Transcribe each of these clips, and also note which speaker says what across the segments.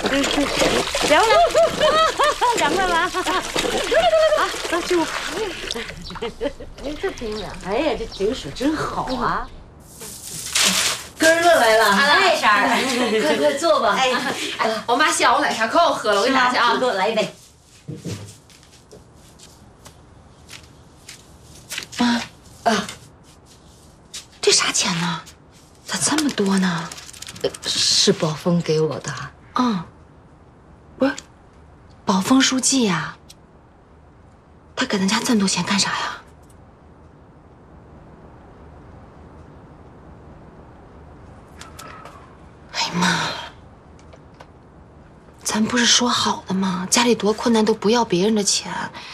Speaker 1: 凉了，凉快吗？啊，走进屋。哎，这冰凉。哎呀，这冰水真好啊！
Speaker 2: 根儿乐来了，
Speaker 1: 哎，婶儿，
Speaker 2: 快坐吧。
Speaker 1: 哎，
Speaker 3: 我妈下午奶茶可好喝了，我给你拿去啊。
Speaker 1: 给我来一杯。
Speaker 4: 妈，这啥钱呢？咋这么多呢？
Speaker 2: 是宝峰给我的。
Speaker 4: 不是，宝峰书记呀，他给咱家这么多钱干啥呀？哎呀妈，咱不是说好的吗？家里多困难都不要别人的钱，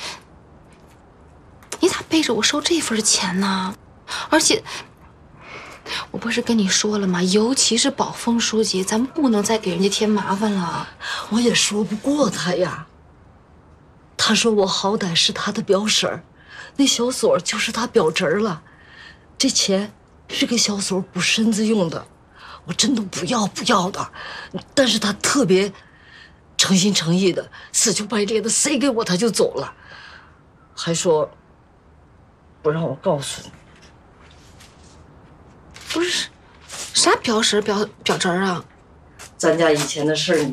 Speaker 4: 你咋背着我收这份钱呢？而且，我不是跟你说了吗？尤其是宝峰书记，咱们不能再给人家添麻烦了。
Speaker 2: 我也说不过他呀。他说我好歹是他的表婶儿，那小锁就是他表侄儿了。这钱是给小锁补身子用的，我真的不要的。但是他特别诚心诚意的，死乞白赖的塞给我，他就走了，还说不让我告诉你。
Speaker 4: 不是，啥表婶表侄儿啊？
Speaker 2: 咱家以前的事儿，